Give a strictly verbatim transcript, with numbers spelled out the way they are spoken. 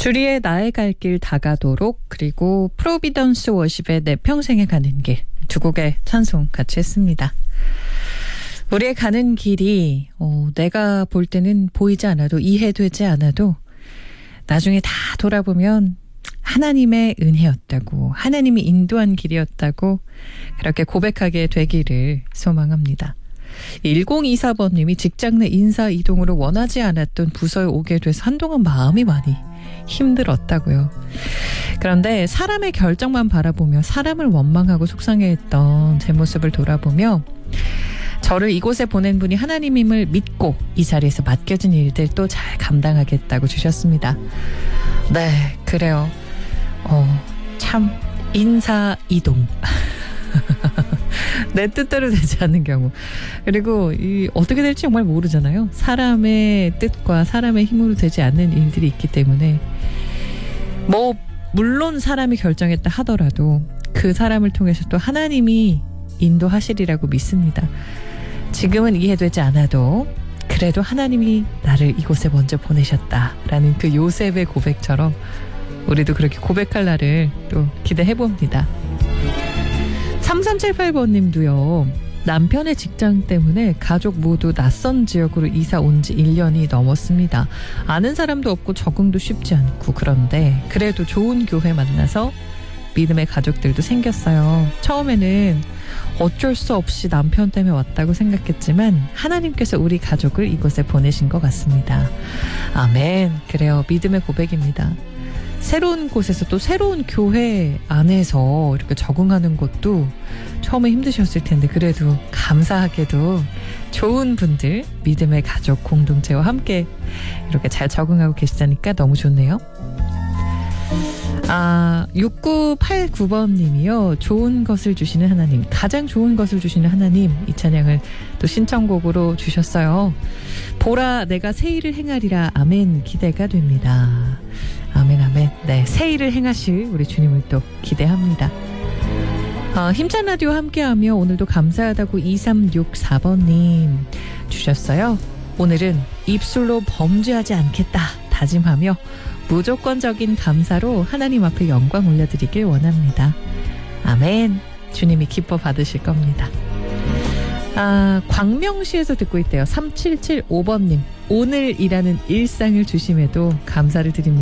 주리의 나의 갈 길 다가도록, 그리고 프로비던스 워십의 내 평생에 가는 길, 두 곡의 찬송 같이 했습니다. 우리의 가는 길이 어, 내가 볼 때는 보이지 않아도, 이해되지 않아도 나중에 다 돌아보면 하나님의 은혜였다고, 하나님이 인도한 길이었다고 그렇게 고백하게 되기를 소망합니다. 일공이사 번님이 직장 내 인사 이동으로 원하지 않았던 부서에 오게 돼서 한동안 마음이 많이 힘들었다고요. 그런데 사람의 결정만 바라보며 사람을 원망하고 속상해했던 제 모습을 돌아보며 저를 이곳에 보낸 분이 하나님임을 믿고 이 자리에서 맡겨진 일들 또 잘 감당하겠다고 주셨습니다. 네, 그래요. 어, 참 인사 이동. 내 뜻대로 되지 않는 경우, 그리고 이 어떻게 될지 정말 모르잖아요. 사람의 뜻과 사람의 힘으로 되지 않는 일들이 있기 때문에, 뭐 물론 사람이 결정했다 하더라도 그 사람을 통해서 또 하나님이 인도하시리라고 믿습니다. 지금은 이해되지 않아도 그래도 하나님이 나를 이곳에 먼저 보내셨다라는 그 요셉의 고백처럼 우리도 그렇게 고백할 날을 또 기대해봅니다. 삼삼칠팔 번님도요. 남편의 직장 때문에 가족 모두 낯선 지역으로 이사 온 지 일 년이 넘었습니다. 아는 사람도 없고 적응도 쉽지 않고, 그런데 그래도 좋은 교회 만나서 믿음의 가족들도 생겼어요. 처음에는 어쩔 수 없이 남편 때문에 왔다고 생각했지만 하나님께서 우리 가족을 이곳에 보내신 것 같습니다. 아멘. 그래요. 믿음의 고백입니다. 새로운 곳에서 또 새로운 교회 안에서 이렇게 적응하는 것도 처음에 힘드셨을 텐데, 그래도 감사하게도 좋은 분들, 믿음의 가족 공동체와 함께 이렇게 잘 적응하고 계시다니까 너무 좋네요. 아, 육구팔구 번님이요. 좋은 것을 주시는 하나님, 가장 좋은 것을 주시는 하나님, 이 찬양을 또 신청곡으로 주셨어요. 보라 내가 새 일을 행하리라. 아멘. 기대가 됩니다. 아멘 아멘. 네, 새 일을 행하실 우리 주님을 또 기대합니다. 어, 힘찬 라디오 함께하며 오늘도 감사하다고 이삼육사 번님 주셨어요. 오늘은 입술로 범죄하지 않겠다 다짐하며 무조건적인 감사로 하나님 앞에 영광 올려드리길 원합니다. 아멘. 주님이 기뻐 받으실 겁니다. 아, 광명시에서 듣고 있대요. 삼칠칠오 번님. 오늘이라는 일상을 주심에도 감사를 드립니다.